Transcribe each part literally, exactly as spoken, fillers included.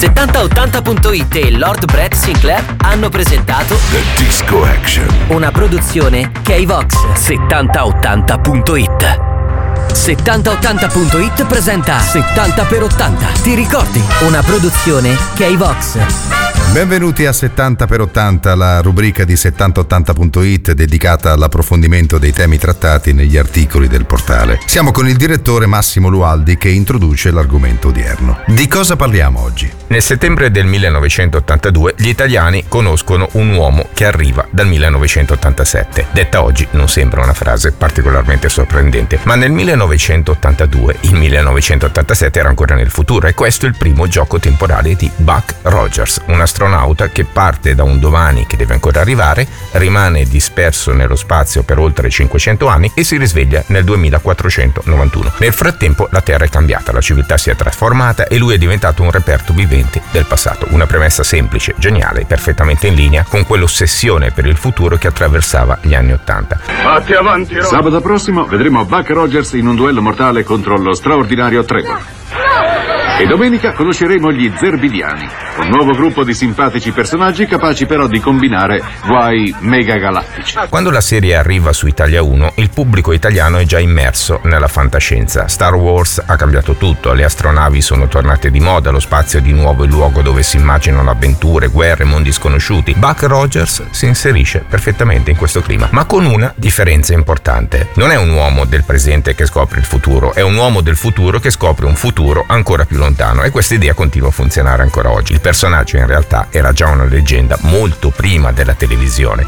settanta ottanta punto it e Lord Brett Sinclair hanno presentato The Disco Action, una produzione K-Vox. settanta ottanta punto it. settanta ottanta punto it presenta settanta per ottanta. Ti ricordi? Una produzione K-Vox. Benvenuti a settanta per ottanta, la rubrica di settanta ottanta punto it dedicata all'approfondimento dei temi trattati negli articoli del portale. Siamo con il direttore Massimo Lualdi che introduce l'argomento odierno. Di cosa parliamo oggi? Nel settembre del millenovecentottantadue gli italiani conoscono un uomo che arriva dal millenovecentottantasette. Detta oggi non sembra una frase particolarmente sorprendente, ma nel millenovecentottantadue il millenovecentottantasette era ancora nel futuro e questo è il primo gioco temporale di Buck Rogers, un astronauta che parte da un domani che deve ancora arrivare, rimane disperso nello spazio per oltre cinquecento anni e si risveglia nel duemilaquattrocentonovantuno. Nel frattempo la Terra è cambiata, la civiltà si è trasformata e lui è diventato un reperto vivente del passato. Una premessa semplice, geniale, perfettamente in linea con quell'ossessione per il futuro che attraversava gli anni Ottanta. Fatti avanti, Ron. Sabato prossimo vedremo Buck Rogers in un duello mortale contro lo straordinario Trevor. E domenica conosceremo gli Zerbidiani, un nuovo gruppo di simpatici personaggi capaci però di combinare guai megagalattici. Quando la serie arriva su Italia uno, il pubblico italiano è già immerso nella fantascienza. Star Wars ha cambiato tutto, le astronavi sono tornate di moda, lo spazio è di nuovo il luogo dove si immaginano avventure, guerre, mondi sconosciuti. Buck Rogers si inserisce perfettamente in questo clima, ma con una differenza importante. Non è un uomo del presente che scopre il futuro, è un uomo del futuro che scopre un futuro ancora più lontano. E questa idea continua a funzionare ancora oggi. Il personaggio in realtà era già una leggenda molto prima della televisione.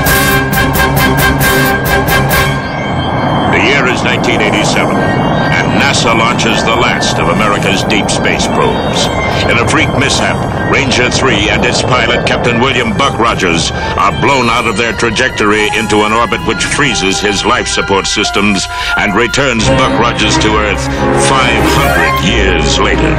The year is nineteen eighty-seven, and NASA launches the last of America's deep space probes. In a freak mishap, Ranger three and its pilot, Captain William Buck Rogers, are blown out of their trajectory into an orbit which freezes his life support systems and returns Buck Rogers to Earth five hundred years later.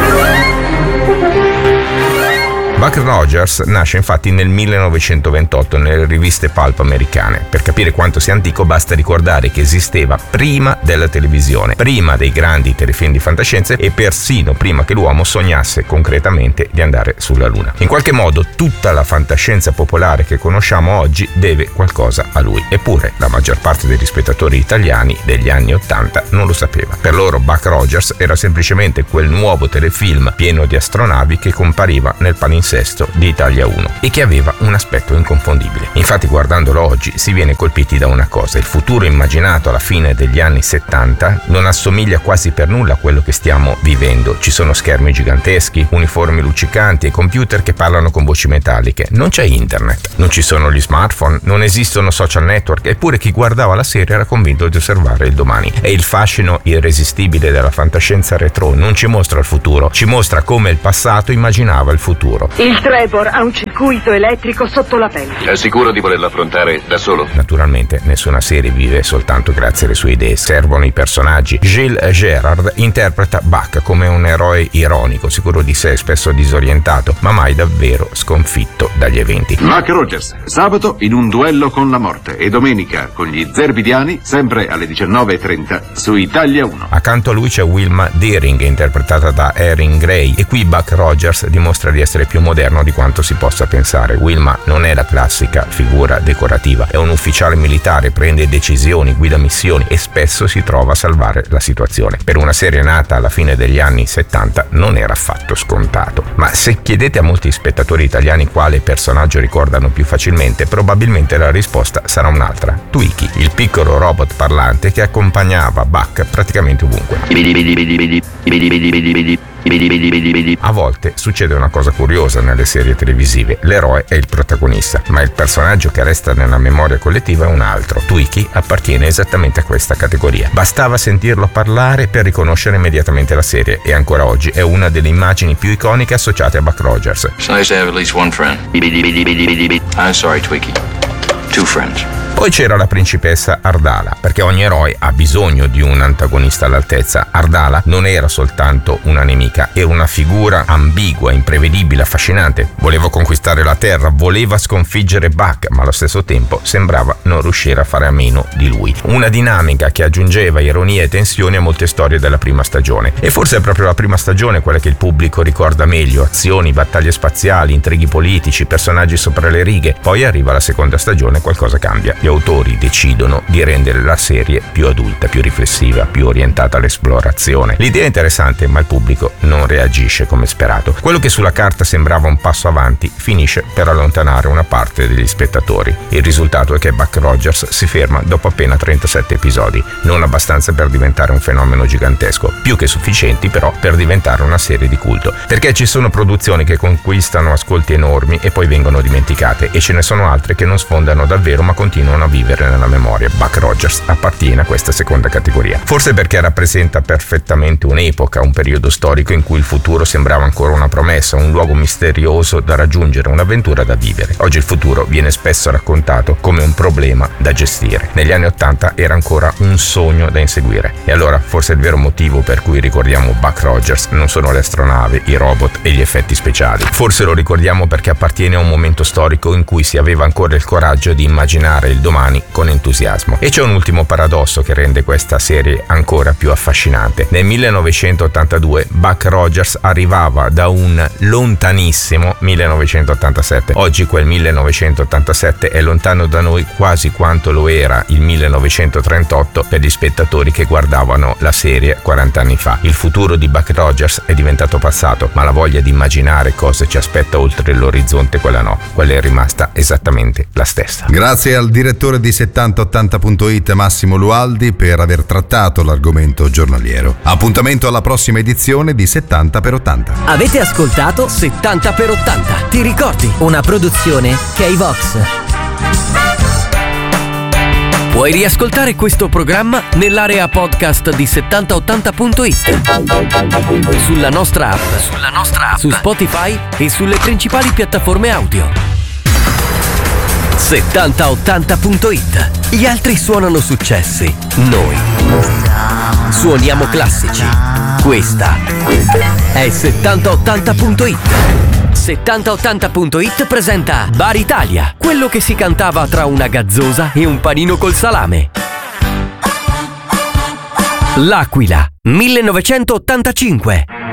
Buck Rogers nasce infatti nel millenovecentoventotto nelle riviste pulp americane. Per capire quanto sia antico basta ricordare che esisteva prima della televisione, prima dei grandi telefilm di fantascienza e persino prima che l'uomo sognasse concretamente di andare sulla Luna. In qualche modo tutta la fantascienza popolare che conosciamo oggi deve qualcosa a lui. Eppure la maggior parte degli spettatori italiani degli anni Ottanta non lo sapeva. Per loro Buck Rogers era semplicemente quel nuovo telefilm pieno di astronavi che compariva nel palinsesto di Italia uno e che aveva un aspetto inconfondibile. Infatti guardandolo oggi si viene colpiti da una cosa: il futuro immaginato alla fine degli anni settanta non assomiglia quasi per nulla a quello che stiamo vivendo. Ci sono schermi giganteschi, uniformi luccicanti e computer che parlano con voci metalliche. Non c'è internet, non ci sono gli smartphone, non esistono social network, eppure chi guardava la serie era convinto di osservare il domani. E il fascino irresistibile della fantascienza retro non ci mostra il futuro, ci mostra come il passato immaginava il futuro. Il Trevor ha un circuito elettrico sotto la pelle. È sicuro di volerlo affrontare da solo? Naturalmente nessuna serie vive soltanto grazie alle sue idee, servono i personaggi. Gilles Gerard interpreta Buck come un eroe ironico, sicuro di sé, spesso disorientato, ma mai davvero sconfitto dagli eventi. Buck Rogers, sabato in un duello con la morte e domenica con gli Zerbidiani, sempre alle diciannove e trenta su Italia uno. Accanto a lui c'è Wilma Deering, interpretata da Erin Gray, e qui Buck Rogers dimostra di essere più moderno di quanto si possa pensare. Wilma non è la classica figura decorativa, è un ufficiale militare, prende decisioni, guida missioni e spesso si trova a salvare la situazione. Per una serie nata alla fine degli anni settanta non era affatto scontato. Ma se chiedete a molti spettatori italiani quale personaggio ricordano più facilmente, probabilmente la risposta sarà un'altra: Twiki, il piccolo robot parlante che accompagnava Buck praticamente ovunque. A volte succede una cosa curiosa nelle serie televisive: l'eroe è il protagonista, ma il personaggio che resta nella memoria collettiva è un altro. Twiki appartiene esattamente a questa categoria. Bastava sentirlo parlare per riconoscere immediatamente la serie e ancora oggi è una delle immagini più iconiche associate a Buck Rogers. It's nice to have at least one friend. I'm sorry, Twiki. Two friends. Poi c'era la principessa Ardala, perché ogni eroe ha bisogno di un antagonista all'altezza. Ardala non era soltanto una nemica, era una figura ambigua, imprevedibile, affascinante. Voleva conquistare la Terra, voleva sconfiggere Buck, ma allo stesso tempo sembrava non riuscire a fare a meno di lui. Una dinamica che aggiungeva ironia e tensione a molte storie della prima stagione. E forse è proprio la prima stagione quella che il pubblico ricorda meglio: azioni, battaglie spaziali, intrighi politici, personaggi sopra le righe. Poi arriva la seconda stagione e qualcosa cambia. Gli autori decidono di rendere la serie più adulta, più riflessiva, più orientata all'esplorazione. L'idea è interessante, ma il pubblico non reagisce come sperato. Quello che sulla carta sembrava un passo avanti finisce per allontanare una parte degli spettatori. Il risultato è che Buck Rogers si ferma dopo appena trentasette episodi, non abbastanza per diventare un fenomeno gigantesco, più che sufficienti però per diventare una serie di culto, perché ci sono produzioni che conquistano ascolti enormi e poi vengono dimenticate, e ce ne sono altre che non sfondano davvero ma continuano a vivere nella memoria. Buck Rogers appartiene a questa seconda categoria, forse perché rappresenta perfettamente un'epoca, un periodo storico in cui il futuro sembrava ancora una promessa, un luogo misterioso da raggiungere, un'avventura da vivere. Oggi il futuro viene spesso raccontato come un problema da gestire. Negli anni ottanta era ancora un sogno da inseguire. E allora forse il vero motivo per cui ricordiamo Buck Rogers non sono le astronavi, i robot e gli effetti speciali. Forse lo ricordiamo perché appartiene a un momento storico in cui si aveva ancora il coraggio di immaginare il domani con entusiasmo. E c'è un ultimo paradosso che rende questa serie ancora più affascinante. Nel millenovecentoottantadue Buck Rogers arrivava da un lontanissimo millenovecentottantasette. Oggi quel millenovecentottantasette è lontano da noi quasi quanto lo era il millenovecentotrentotto per gli spettatori che guardavano la serie quaranta anni fa. Il futuro di Buck Rogers è diventato passato, ma la voglia di immaginare cosa ci aspetta oltre l'orizzonte, quella no, quella è rimasta esattamente la stessa. Grazie al direttore di settanta ottanta punto it Massimo Lualdi per aver trattato l'argomento giornaliero. Appuntamento alla prossima edizione di settanta per ottanta. Avete ascoltato settanta per ottanta. Ti ricordi? Una produzione K-Vox. Puoi riascoltare questo programma nell'area podcast di settanta ottanta punto it, sulla nostra app, sulla nostra app, su Spotify e sulle principali piattaforme audio. settanta ottanta punto it. Gli altri suonano successi, noi suoniamo classici. Questa è settanta ottanta punto it. settanta ottanta punto it presenta Bar Italia, quello che si cantava tra una gazzosa e un panino col salame. L'Aquila, millenovecentottantacinque.